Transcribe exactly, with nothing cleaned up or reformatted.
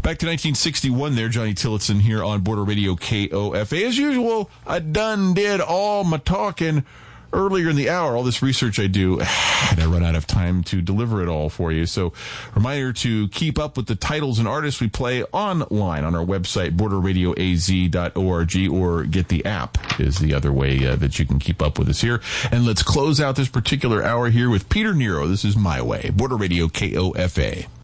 Back to nineteen sixty-one there, Johnny Tillotson here on Border Radio K O F A. As usual, I done did all my talking earlier in the hour, all this research I do, and I run out of time to deliver it all for you. So, reminder to keep up with the titles and artists we play online on our website, border radio a z dot org, or get the app is the other way uh, that you can keep up with us here. And let's close out this particular hour here with Peter Nero. This is My Way, Border Radio K O F A.